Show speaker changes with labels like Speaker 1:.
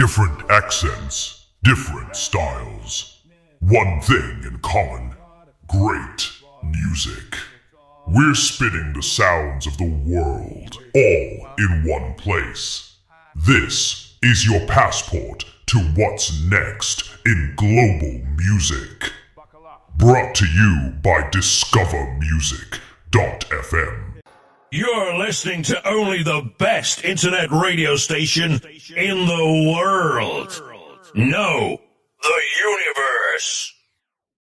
Speaker 1: Different accents, different styles. One thing in common, great music. We're spinning the sounds of the world, all in one place. This is your passport to what's next in global music. Brought to you by DiscoverMusic.fm.
Speaker 2: You're listening to only the best internet radio station in the world. No, the universe.